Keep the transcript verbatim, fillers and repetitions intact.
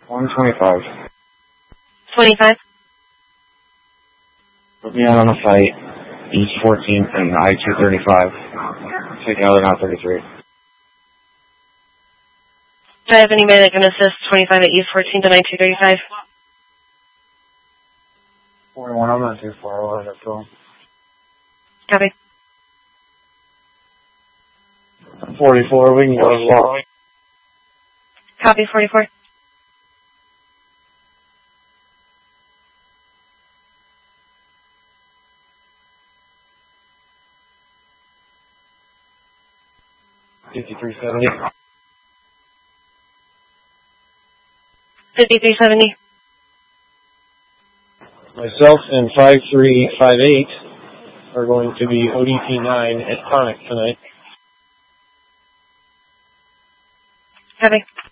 one twenty-five. twenty-five. Put me out on a fight, East fourteenth and I two thirty-five. Taking out an I thirty-three. Do I have anybody that can assist twenty-five at East fourteenth and I two thirty-five? forty-one, I'm not too far away, that's all. Copy. forty-four, we can go as well. Copy, forty-four. fifty-three seventy. fifty-three seventy. Myself and five three five eight are going to be O D P nine at Tonic tonight. Copy.